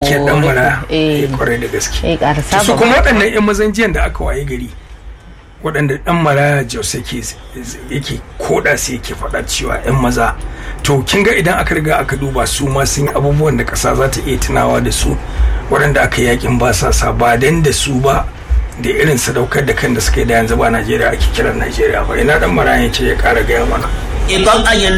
gaskiya dan mara kwarai da gaske su kuma waɗannan yan mazan jiyan da aka waye gari waɗanda dan mara Jos yake koda sai yake faɗa cewa yan maza to kin ga idan aka riga aka duba su ma sun yi abubuwan da ƙasa za ta iya tunawa da su waɗanda aka yakin ba sa ba dan da su ba da irin sadaukar da kan da suka yi da yanzu ba Najeriya ake kiran Najeriya ba ina dan mara yake ya ƙara gaya mana idan